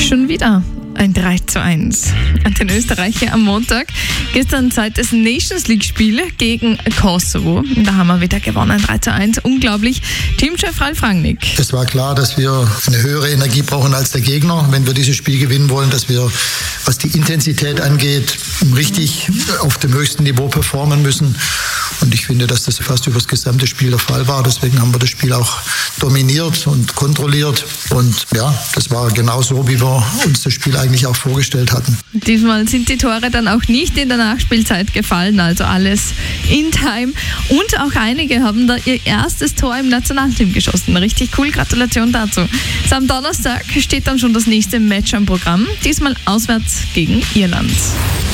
Schon wieder ein 3:1 an den Österreicher am Montag. Gestern Zeit des Nations League-Spiel gegen Kosovo. Da haben wir wieder gewonnen, 3:1. Unglaublich. Teamchef Ralf Rangnick. Es war klar, dass wir eine höhere Energie brauchen als der Gegner, wenn wir dieses Spiel gewinnen wollen, dass wir, was die Intensität angeht, richtig auf dem höchsten Niveau performen müssen. Und ich finde, dass das fast über das gesamte Spiel der Fall war. Deswegen haben wir das Spiel auch dominiert und kontrolliert. Und ja, das war genau so, wie wir uns das Spiel eigentlich auch vorgestellt hatten. Diesmal sind die Tore dann auch nicht in der Nachspielzeit gefallen, also alles in Time. Und auch einige haben da ihr erstes Tor im Nationalteam geschossen. Richtig cool, Gratulation dazu. So, am Donnerstag steht dann schon das nächste Match am Programm, diesmal auswärts gegen Irland.